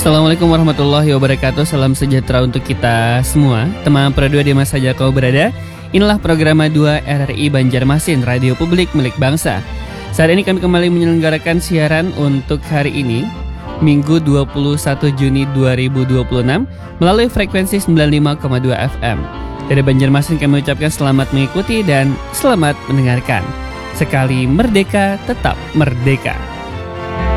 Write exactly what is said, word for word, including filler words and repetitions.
Assalamualaikum warahmatullahi wabarakatuh. Salam sejahtera untuk kita semua. Teman Pro dua di mana saja kau berada. Inilah program dua R R I Banjarmasin, Radio Publik Milik Bangsa. Saat ini kami kembali menyelenggarakan siaran untuk hari ini, Minggu dua puluh satu Juni dua ribu dua puluh enam, melalui frekuensi sembilan puluh lima koma dua F M. Dari Banjarmasin kami ucapkan selamat mengikuti dan selamat mendengarkan. Sekali merdeka, tetap merdeka.